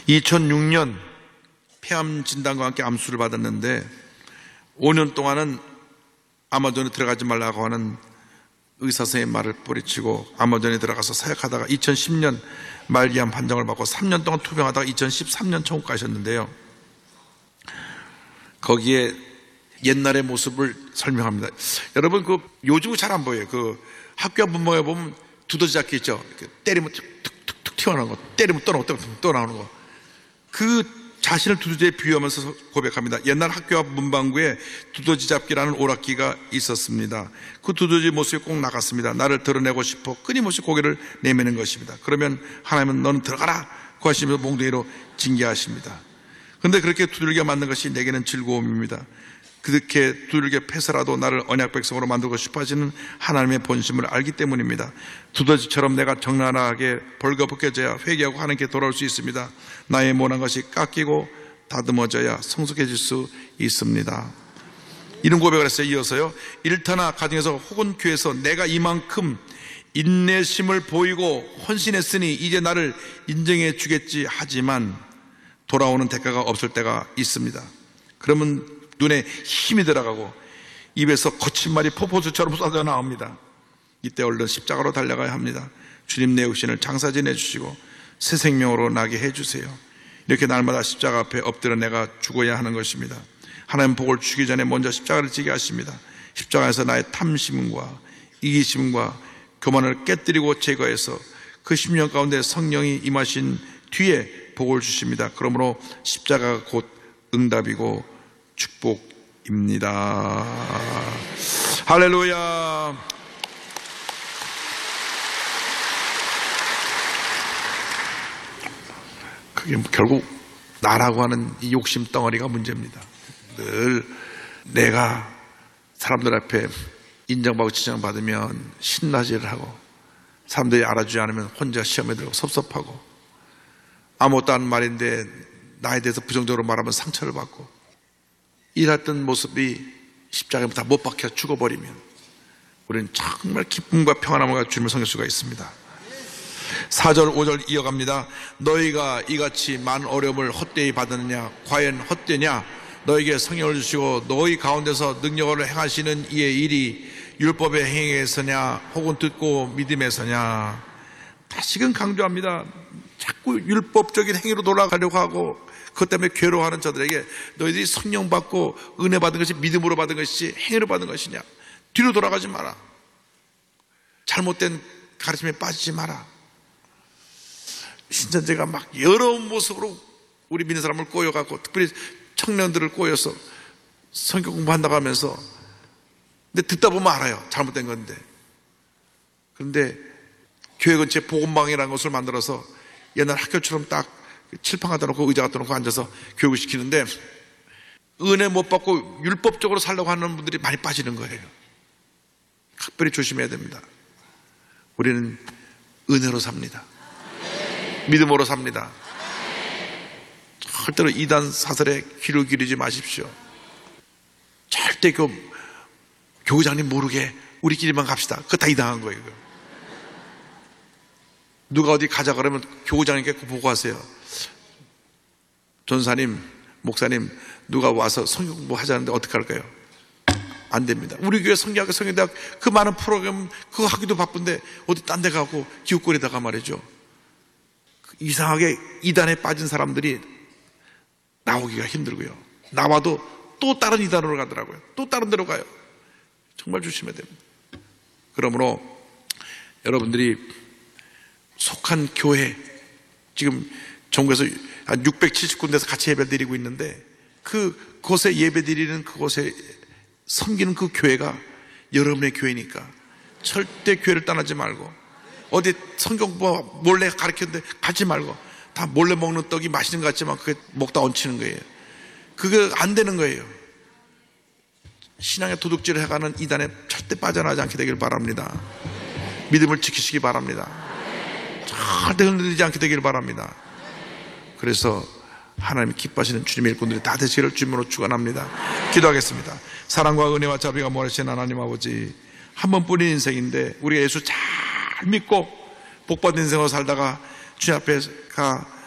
2006년 폐암 진단과 함께 암수를 받았는데 5년 동안은 아마존에 들어가지 말라고 하는 의사 선생님의 말을 뿌리치고 아마존에 들어가서 사역하다가 2010년 말기암 판정을 받고 3년 동안 투병하다가 2013년 천국 가셨는데요. 거기에 옛날의 모습을 설명합니다. 여러분, 요즘은 잘 안 보여요. 학교 문방에 보면 두더지 잡기 있죠. 이렇게 때리면 툭툭툭 튀어나오는 거, 때리면 또 나오는 거. 그 자신을 두더지에 비유하면서 고백합니다. 옛날 학교 앞 문방구에 두더지 잡기라는 오락기가 있었습니다. 그 두더지 모습이 꼭 나갔습니다. 나를 드러내고 싶어 끊임없이 고개를 내미는 것입니다. 그러면 하나님은 너는 들어가라 고 하시면서 몽둥이로 징계하십니다. 그런데 그렇게 두들겨 맞는 것이 내게는 즐거움입니다. 그렇게 두들겨 패서라도 나를 언약 백성으로 만들고 싶어 하시는 하나님의 본심을 알기 때문입니다. 두더지처럼 내가 정나라하게 벌거벗겨져야 회개하고 하나님께 돌아올 수 있습니다. 나의 모난 것이 깎이고 다듬어져야 성숙해질 수 있습니다. 이런 고백을 했어요. 이어서요, 일터나 가정에서 혹은 교회에서 내가 이만큼 인내심을 보이고 헌신했으니 이제 나를 인정해 주겠지 하지만 돌아오는 대가가 없을 때가 있습니다. 그러면 눈에 힘이 들어가고 입에서 거친 말이 포포수처럼 쏟아 나옵니다. 이때 얼른 십자가로 달려가야 합니다. 주님, 내 육신을 장사지내 주시고 새 생명으로 나게 해주세요. 이렇게 날마다 십자가 앞에 엎드려 내가 죽어야 하는 것입니다. 하나님 복을 주기 전에 먼저 십자가를 지게 하십니다. 십자가에서 나의 탐심과 이기심과 교만을 깨뜨리고 제거해서 그 심령 가운데 성령이 임하신 뒤에 복을 주십니다. 그러므로 십자가가 곧 응답이고 축복입니다. 할렐루야. 그게 결국 나라고 하는 이 욕심 덩어리가 문제입니다. 늘 내가 사람들 앞에 인정받고 지정받으면 신나지를 하고 사람들이 알아주지 않으면 혼자 시험에 들고 섭섭하고 아무것도 안 말인데 나에 대해서 부정적으로 말하면 상처를 받고 이랬던 모습이 십자가에 다 못 박혀 죽어버리면 우리는 정말 기쁨과 평안함과 주님을 섬길 수가 있습니다. 4절 5절 이어갑니다. 너희가 이같이 많은 어려움을 헛되이 받았느냐? 과연 헛되냐? 너에게 성령을 주시고 너희 가운데서 능력을 행하시는 이의 일이 율법의 행위에서냐 혹은 듣고 믿음에서냐? 다시금 강조합니다. 자꾸 율법적인 행위로 돌아가려고 하고 그것 때문에 괴로워하는 저들에게 너희들이 성령 받고 은혜 받은 것이 믿음으로 받은 것이 행위로 받은 것이냐? 뒤로 돌아가지 마라. 잘못된 가르침에 빠지지 마라. 신천지가 막 여러 모습으로 우리 믿는 사람을 꼬여갖고 특별히 청년들을 꼬여서 성경 공부한다고 하면서 근데 듣다 보면 알아요. 잘못된 건데. 그런데 교회 근처에 복음방이라는 것을 만들어서 옛날 학교처럼 딱 칠판 갖다 놓고 의자 갖다 놓고 앉아서 교육을 시키는데 은혜 못 받고 율법적으로 살려고 하는 분들이 많이 빠지는 거예요. 특별히 조심해야 됩니다. 우리는 은혜로 삽니다. 믿음으로 삽니다. 절대로 이단 사설에 귀를 기르지 마십시오. 절대 교구장님 모르게 우리끼리만 갑시다. 그거 다 이상한 거예요. 누가 어디 가자 그러면 교구장님께 보고하세요. 전사님, 목사님, 누가 와서 성경 공부하자는데 어떻게 할까요? 안 됩니다. 우리 교회 성경학교 성경대학 그 많은 프로그램 그거 하기도 바쁜데 어디 딴 데 가고 기웃거리다가 말이죠. 이상하게 이단에 빠진 사람들이 나오기가 힘들고요. 나와도 또 다른 이단으로 가더라고요. 또 다른 데로 가요. 정말 조심해야 됩니다. 그러므로 여러분들이 속한 교회, 지금 전국에서 한 670군데에서 같이 예배 드리고 있는데 그곳에 예배 드리는 그곳에 섬기는 그 교회가 여러분의 교회니까 절대 교회를 떠나지 말고 어디 성경 몰래 가르쳤는데 가지 말고 다 몰래 먹는 떡이 맛있는 것 같지만 그게 먹다 얹히는 거예요. 그게 안 되는 거예요. 신앙의 도둑질을 해가는 이단에 절대 빠져나가지 않게 되길 바랍니다. 믿음을 지키시기 바랍니다. 절대 흔들리지 않게 되길 바랍니다. 그래서 하나님이 기뻐하시는 주님의 일꾼들이 다 되시기를 주님으로 축원합니다. 기도하겠습니다. 사랑과 은혜와 자비가 모아주신 하나님 아버지, 한 번뿐인 인생인데 우리가 예수 잘 믿고 복받은 인생으로 살다가 주님 앞에 가